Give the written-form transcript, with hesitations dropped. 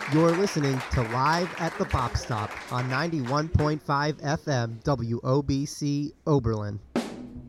You're listening to Live at the Bop Stop on 91.5 FM WOBC Oberlin.